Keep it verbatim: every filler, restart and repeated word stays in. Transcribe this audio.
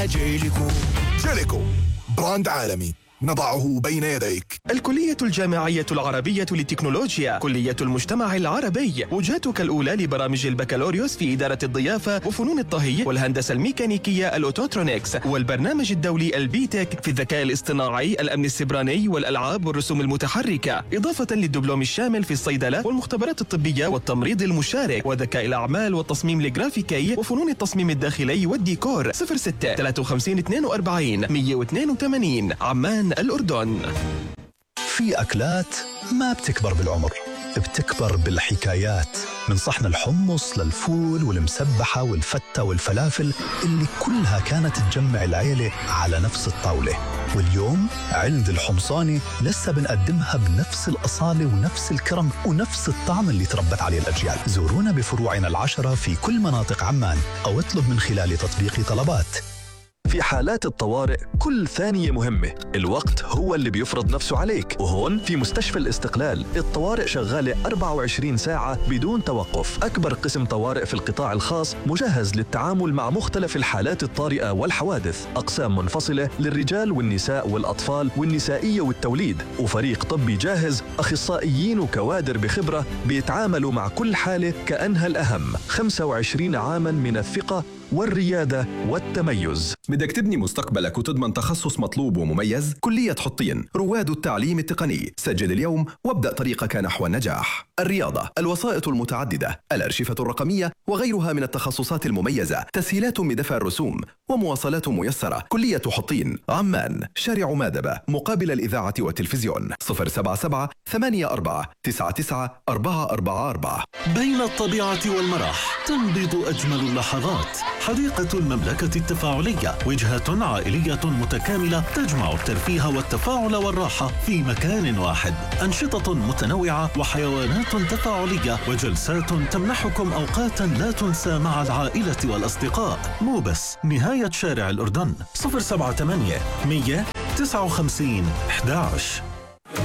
جيليكو. جيليكو براند عالمي نضعه بين يديك. الكلية الجامعية العربية للتكنولوجيا، كلية المجتمع العربي، وجهتك الأولى لبرامج البكالوريوس في إدارة الضيافة وفنون الطهي والهندسة الميكانيكية الأوتوترونيكس، والبرنامج الدولي البيتك في الذكاء الاصطناعي، الأمن السيبراني والألعاب والرسوم المتحركة، إضافة للدبلوم الشامل في الصيدلة والمختبرات الطبية والتمريض المشارك وذكاء الأعمال والتصميم الجرافيكي وفنون التصميم الداخلي والديكور. صفر ستة ثلاثة وخمسين اثنين وأربعين مية واثنين وثمانين عمان الأردن. في أكلات ما بتكبر بالعمر، بتكبر بالحكايات. من صحن الحمص للفول والمسبحة والفتة والفلافل اللي كلها كانت تجمع العيلة على نفس الطاولة. واليوم عند الحمصاني لسه بنقدمها بنفس الأصالة ونفس الكرم ونفس الطعم اللي تربت عليه الأجيال. زورونا بفروعنا العشرة في كل مناطق عمان أو اطلب من خلال تطبيق طلبات. في حالات الطوارئ كل ثانية مهمة، الوقت هو اللي بيفرض نفسه عليك. وهون في مستشفى الاستقلال الطوارئ شغالة أربعة وعشرين ساعة بدون توقف. أكبر قسم طوارئ في القطاع الخاص مجهز للتعامل مع مختلف الحالات الطارئة والحوادث. أقسام منفصلة للرجال والنساء والأطفال والنسائية والتوليد، وفريق طبي جاهز، أخصائيين وكوادر بخبرة بيتعاملوا مع كل حالة كأنها الأهم. خمسة وعشرين عاماً من الثقة والريادة والتميز. بدك تبني مستقبلك وتضمن تخصص مطلوب ومميز؟ كلية حطين، رواد التعليم التقني. سجل اليوم وابدأ طريقك نحو النجاح. الرياضة، الوسائط المتعددة، الأرشفة الرقمية وغيرها من التخصصات المميزة، تسهيلات بدفع الرسوم ومواصلات ميسرة. كلية حطين، عمان، شارع مادبة، مقابل الإذاعة والتلفزيون. صفر سبعة سبعة ثمانية أربعة تسعة تسعة أربعة أربعة أربعة. بين الطبيعة والمرح تنبض أجمل اللحظات. حديقة المملكة التفاعلية، وجهة عائلية متكاملة تجمع الترفيه والتفاعل والراحة في مكان واحد. أنشطة متنوعة وحيوانات تفاعلية وجلسات تمنحكم أوقاتا لا تنسى مع العائلة والأصدقاء. مو بس، نهاية شارع الأردن. صفر سبعة ثمانية مية تسعة وخمسين أحد عشر.